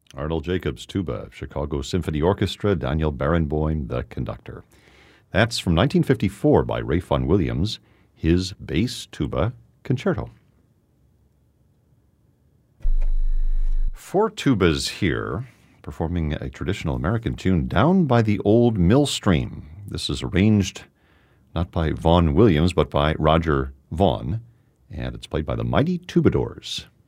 Arnold Jacobs, tuba, Chicago Symphony Orchestra, Daniel Barenboim, the conductor. That's from 1954 by Ralph Vaughan Williams, his bass tuba concerto. 4 tubas here, performing a traditional American tune, Down by the Old Mill Stream. This is arranged not by Vaughan Williams, but by Roger Vaughan, and it's played by the Mighty Tubadors.